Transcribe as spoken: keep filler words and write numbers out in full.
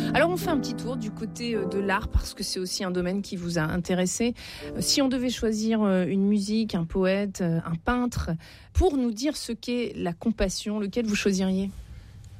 Alors on fait un petit tour du côté de l'art parce que c'est aussi un domaine qui vous a intéressé. Si on devait choisir une musique, un poète, un peintre, pour nous dire ce qu'est la compassion, lequel vous choisiriez ?